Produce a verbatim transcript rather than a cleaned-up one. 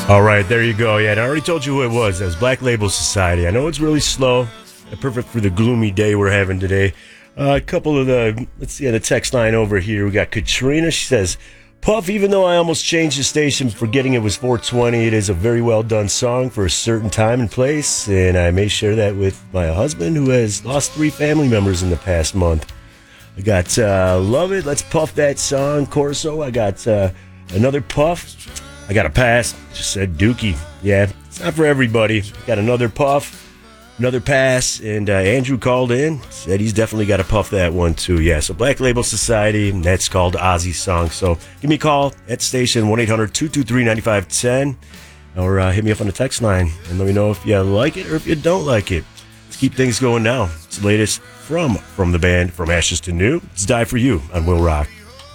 All right, there you go. Yeah, and I already told you who it was. That was Black Label Society. I know it's really slow, perfect for the gloomy day we're having today. Uh, a couple of the, let's see, on the text line over here, we got Katrina. She says, Puff, even though I almost changed the station forgetting it was four twenty, it is a very well done song for a certain time and place, and I may share that with my husband, who has lost three family members in the past month. I got uh, Love It, Let's Puff That Song, Corso. I got uh, another Puff. I got a pass. Just said Dookie. Yeah, it's not for everybody. Got another Puff, another pass, and uh, Andrew called in. Said he's definitely got to puff that one too. Yeah, so Black Label Society, and that's called Ozzy's song. So give me a call at station one eight hundred two two three nine five one zero or uh, hit me up on the text line and let me know if you like it or if you don't like it. Let's keep things going now. It's the latest from from the band From Ashes to New. It's Die For You on Will Rock.